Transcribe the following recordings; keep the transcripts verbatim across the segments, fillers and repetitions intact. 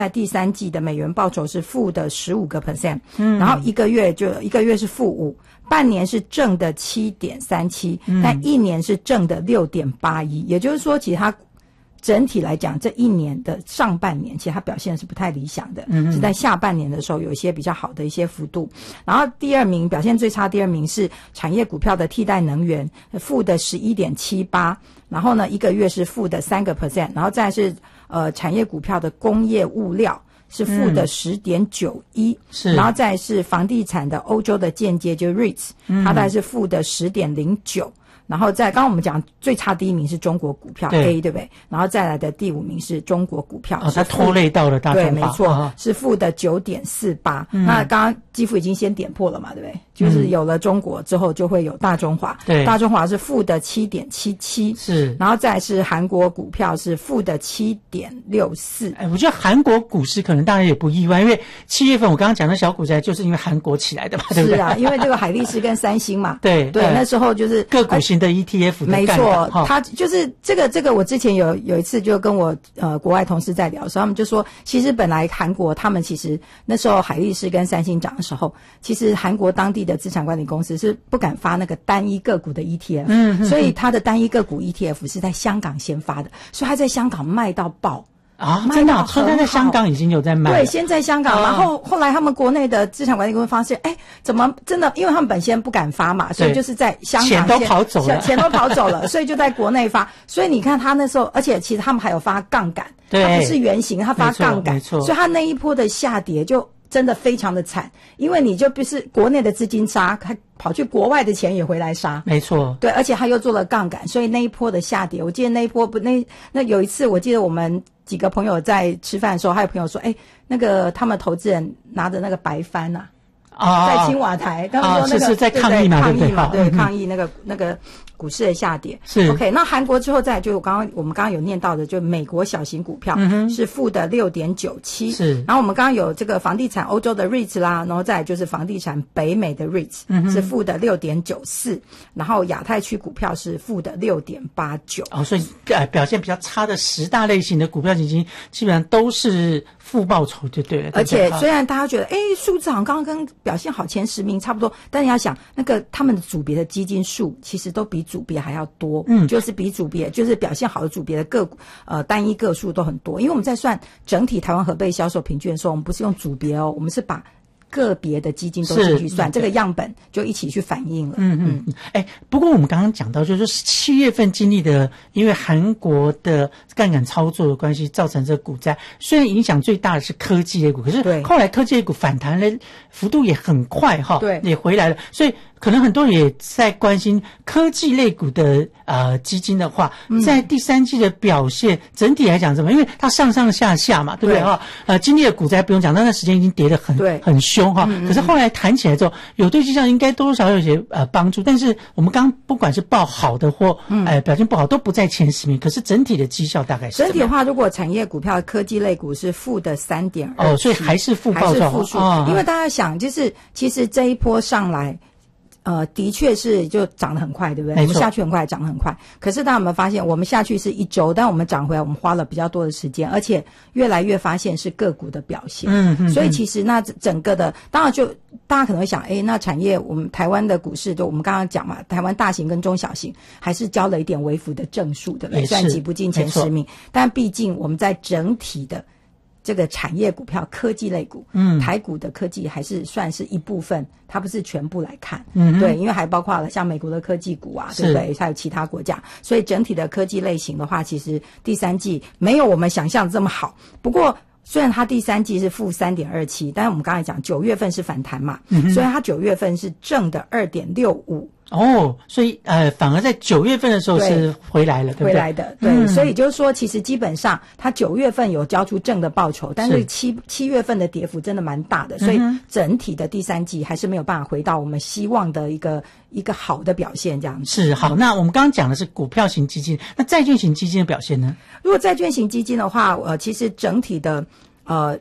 在第三季的美元报酬是负的十五个 percent， 嗯，然后一个月就一个月是负五，半年是正的七点三七，但一年是正的六点八一，也就是说，其实它整体来讲，这一年的上半年其实它表现是不太理想的，嗯，是在下半年的时候有一些比较好的一些幅度。然后第二名表现最差，第二名是产业股票的替代能源，负的十一点七八，然后呢一个月是负的三个 percent， 然后再来是呃产业股票的工业物料。是负的十点九一，是，然后再是房地产的欧洲的间接就 R E I T S，嗯，它大概是负的十点零九，然后再刚刚我们讲最差第一名是中国股票 A， 对不对？然后再来的第五名是中国股票， 哦，它拖累到了大中华， 对，没错，哦，是负的九点四八。那刚刚基富已经先点破了嘛，对不对？就是有了中国之后，就会有大中华，对，大中华是负的七点七七，是，然后再来是韩国股票是负的七点六四。 哎，我觉得韩国股市可能大家也不意外，因为七月份我刚刚讲的小股灾就是因为韩国起来的嘛，对不对？ 是啊，因为这个海力士跟三星嘛， 对对，那时候就是个股型的 E T F 的没错，它就是这个这个，我之前有有一次就跟我呃国外同事在聊的时候，他们就说，其实本来韩国他们其实那时候海力士跟三星涨的时候，其实韩国当地的资产管理公司是不敢发那个单一个股的 E T F， 嗯，嗯，所以它的单一个股 E T F 是在香港先发的，所以它在香港卖到爆。 啊，真的，所以他在香港已经有在卖了。 对，先在香港，哦，然后后来他们国内的资产管理公司发现，哎，怎么真的？因为他们本先不敢发嘛，所以就是在香港钱都跑走了， 钱都跑走了，所以就在国内发。所以你看他那时候，而且其实他们还有发杠杆，它不是原型，它发杠杆， 没错， 所以他那一波的下跌就真的非常的惨，因为你就不是国内的资金杀，还跑去国外的钱也回来杀， 没错， 对，而且他又做了杠杆，所以那一波的下跌，我记得那一波不那那有一次，我记得我们几个朋友在吃饭的时候，还有朋友说，哎，那个他们投资人拿着那个白帆啊，啊，在青瓦台，他们说那个， 啊，是是在抗议嘛， 抗议嘛，对， 嗯， 抗议那个那个股市的下跌。 是 OK， 那韩国之后再就我刚刚我们刚刚有念到的，就美国小型股票，嗯，是负的六点九七，是。然后我们刚刚有这个房地产欧洲的 R E I T S 啦，然后再来就是房地产北美的 R E I T S，嗯，是负的六点九四，然后亚太区股票是负的六点八九。 哦，所以呃表现比较差的十大类型的股票基金，基本上都是负报酬就对了。 而且虽然大家觉得，哎，数字好像刚刚跟表现好前十名差不多，但你要想，那个他们的组别的基金数其实都比组别还要多，嗯，就是比组别就是表现好的组别的个股，呃，单一个数都很多。因为我们在算整体台湾核备销售平均的时候，我们不是用组别哦，我们是把个别的基金都进去算，这个样本就一起去反映了。 嗯嗯嗯。哎，不过我们刚刚讲到，就是七月份经历的，因为韩国的杠杆操作的关系，造成这个股灾。虽然影响最大的是科技类股，可是后来科技类股反弹的幅度也很快哈，对，也回来了。所以可能很多人也在关心科技类股的呃基金的话，在第三季的表现，整体来讲怎么？因为它上上下下嘛，对不对哈？呃，经历了股灾不用讲，那段时间已经跌得很很凶哈。可是后来弹起来之后，有对绩效应该多多少少有些呃帮助。但是我们刚不管是报好的或呃表现不好，都不在前十名。可是整体的绩效大概是整体的话，如果产业股票科技类股是负的三点二， 哦，所以还是负报酬，还是负数。 哦，因为大家想，就是其实这一波上来。呃，的确是就涨得很快，对不对？我们下去很快，涨得很快。可是大家有没有发现，我们下去是一周，但我们涨回来，我们花了比较多的时间，而且越来越发现是个股的表现。嗯嗯。所以其实那整个的，当然就大家可能会想，哎，那产业我们台湾的股市，就我们刚刚讲嘛，台湾大型跟中小型还是交了一点微幅的正数，对不对？虽然挤不进前十名，但毕竟我们在整体的。这个产业股票、科技类股，嗯，台股的科技还是算是一部分，它不是全部来看，嗯，对，因为还包括了像美国的科技股啊，对不对？还有其他国家，所以整体的科技类型的话，其实第三季没有我们想象这么好。不过，虽然它第三季是负三点二七，但是我们刚才讲九月份是反弹嘛，嗯，所以它九月份是正的二点六五。 哦，所以呃，反而在九月份的时候是回来了，对不对？ 回来的，对，嗯，所以就是说，其实基本上它九月份有交出正的报酬，但是七七月份的跌幅真的蛮大的，所以整体的第三季还是没有办法回到我们希望的一个一个好的表现，这样子。 是好，那我们刚刚讲的是股票型基金，那债券型基金的表现呢？ 如果债券型基金的话，呃，其实整体的呃。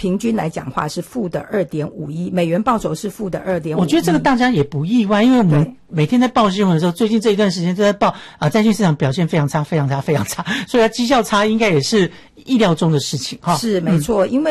平均来讲话是负的二点五一，美元报酬是负的二点五。 我觉得这个大家也不意外，因为我们每天在报新闻的时候，最近这一段时间都在报啊、呃，债券市场表现非常差，非常差，非常差，所以它绩效差应该也是意料中的事情哈。 是没错，嗯、因为。